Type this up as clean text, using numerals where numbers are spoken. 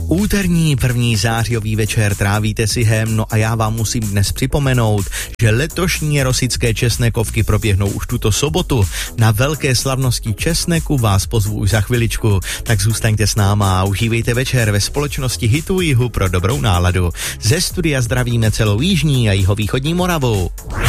Úterní 1. zářijový večer trávíte si hem, no a já vám musím dnes připomenout, že letošní rosické česnekovky proběhnou už tuto sobotu. Na velké slavnosti česneku vás pozvu už za chviličku, tak zůstaňte s náma a užívejte večer ve společnosti Hitu Jihu pro dobrou náladu. Ze studia zdravíme celou jižní a jihovýchodní Moravu.